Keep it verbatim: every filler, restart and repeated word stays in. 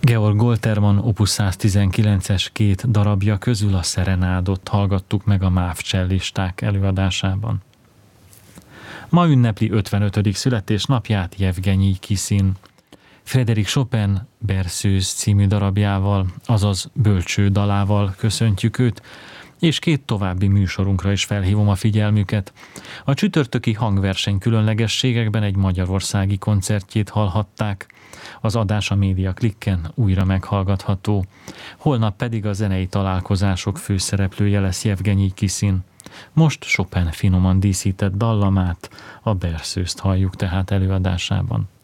Georg Goltermann opus száztizenkilences két darabja közül a Szerenádot hallgattuk meg a MÁV cellisták előadásában. Ma ünnepli ötvenötödik születésnapját Jevgenyij Kisin. Frédéric Chopin Berceuse című darabjával, azaz bölcső dalával köszöntjük őt, és két további műsorunkra is felhívom a figyelmüket. A csütörtöki hangverseny különlegességekben egy magyarországi koncertjét hallhatták, az adás a Média Klikken újra meghallgatható. Holnap pedig a zenei találkozások főszereplője lesz Jevgenyij Kisin. Most Chopin finoman díszített dallamát, a Berceuse-t halljuk tehát előadásában.